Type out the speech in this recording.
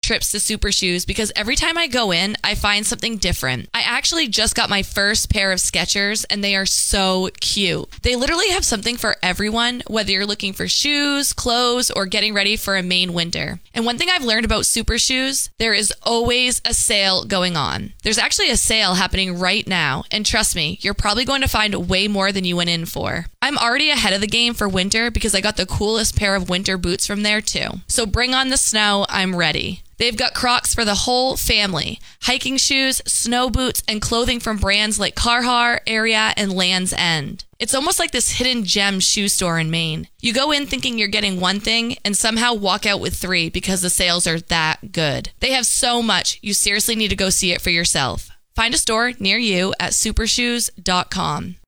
trips to Super Shoes because every time I go in, I find something different. I actually just got my first pair of Skechers and they are so cute. They literally have something for everyone, whether you're looking for shoes, clothes, or getting ready for a Maine winter. And one thing I've learned about Super Shoes, there is always a sale going on. There's actually a sale happening right now, and trust me, you're probably going to find way more than you went in for. I'm already ahead of the game for winter because I got the coolest pair of winter boots from there too. So bring on the snow, I'm ready. They've got Crocs for the whole family, hiking shoes, snow boots, and clothing from brands like Carhartt, Ariat, and Land's End. It's almost like this hidden gem shoe store in Maine. You go in thinking you're getting one thing and somehow walk out with 3 because the sales are that good. They have so much, you seriously need to go see it for yourself. Find a store near you at supershoes.com.